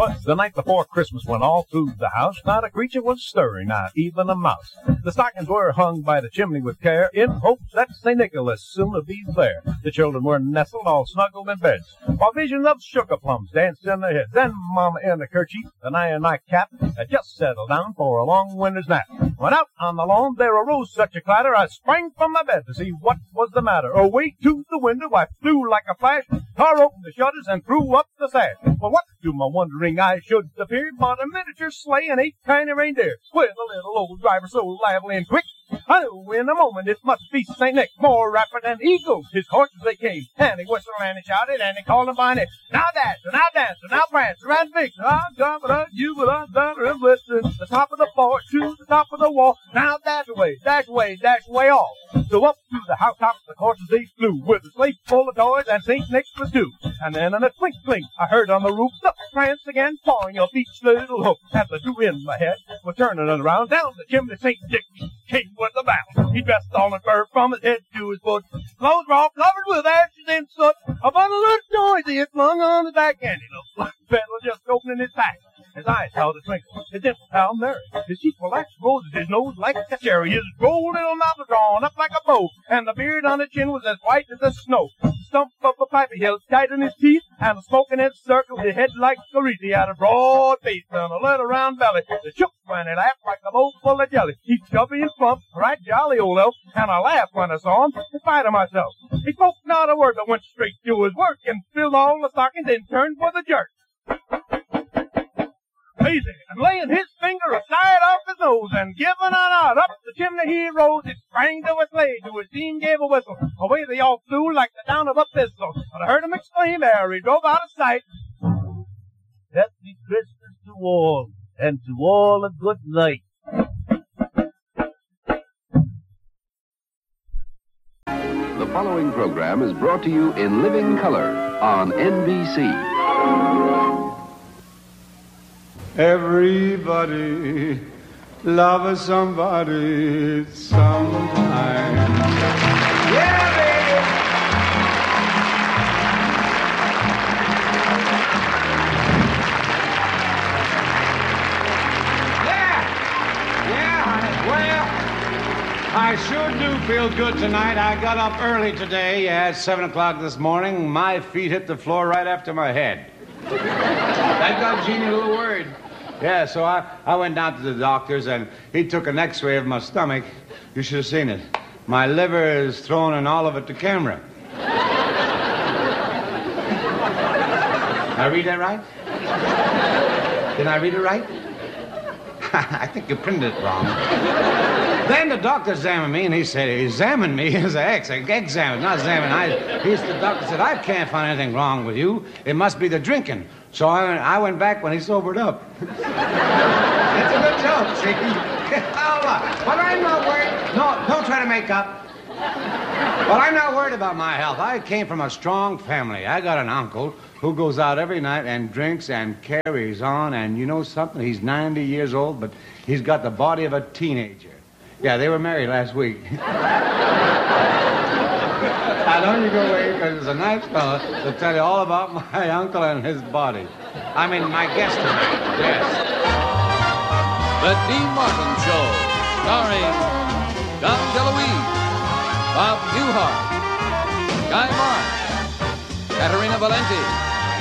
'Twas the night before Christmas when all through the house not a creature was stirring, not even a mouse. The stockings were hung by the chimney with care in hopes that St. Nicholas soon would be there. The children were nestled all snuggled in beds, while visions of sugar plums danced in their heads. Then Mama in a kerchief, an iron nightcap, had just settled down for a long winter's nap. When out on the lawn there arose such a clatter, I sprang from my bed to see what was the matter. Away to the window I flew like a flash, tore open the shutters and threw up the sash. Well, what to my wondering eyes should appear but a miniature sleigh and 8 tiny reindeer, with a little old driver so lively and quick. I knew in a moment it must be St. Nick, more rapid than eagles. His horses they came, and he whistled and he shouted and he called them by name. Now dash, and now dance, and now prance, around vix. I'm jumping, you will under and listen. The top of the floor to the top of the wall. Now dash away, dash away, dash away all. So up to the housetops the horses they flew, with a sleigh full of toys and St. Nicholas too. And then in a twinkling I heard on the roof the prance again, pawing up each little hoof. As I drew in my head, was turning it around, down the chimney St. Nick came with a bound. He dressed all in fur from his head to his foot. Clothes were all covered with ashes and soot. A bundle of toys he had flung on the back, and he looked like a peddler just opening his pack. His eyes held a twinkle, his dimples how merry. His cheeks were like roses, his nose like a cherry. His droll little mouth was drawn up like a bow, and the beard on his chin was as white as the snow. The stump of a pipe he held tight in his teeth, and the smoking head circled his head like a wreath. He had a broad face and a little round belly that shook when he laughed like a bowl full of jelly. He's chubby and plump, right jolly old elf, and I laughed when I saw him in spite of myself. He spoke not a word, but went straight to his work and filled all the stockings and turned with a jerk. Easy, and laying his finger aside off his nose and giving a nod up the chimney he rose. It sprang to a sleigh, to his team gave a whistle. Away they all flew like the down of a pistol. But I heard him exclaim ere he drove out of sight, "Happy Christmas to all, and to all a good night." The following program is brought to you in living color on NBC. Everybody loves somebody sometime. Yeah, baby! Yeah, honey. Well, I sure do feel good tonight. I got up early today at 7 o'clock this morning. My feet hit the floor right after my head. That got Jeannie a little worried. Yeah, so I went down to the doctor's, and he took an x-ray of my stomach. You should have seen it. My liver is thrown in all of it to camera. I read that right? Did I read it right? I think you printed it wrong. Then the doctor examined me, and he said, examined me as an examined, not examined. The doctor said, I can't find anything wrong with you. It must be the drinking. So I went back when he sobered up. It's a good joke, see? But I'm not worried. No, don't try to make up. But I'm not worried about my health. I came from a strong family. I got an uncle who goes out every night and drinks and carries on. And you know something? He's 90 years old, but he's got the body of a teenager. Yeah, they were married last week. Now, don't you go away, because there's a nice fellow to tell you all about my uncle and his body. I mean, my guest tonight, yes. The Dean Martin Show, starring John DeLuise, Bob Newhart, Guy Marsh, Caterina Valenti,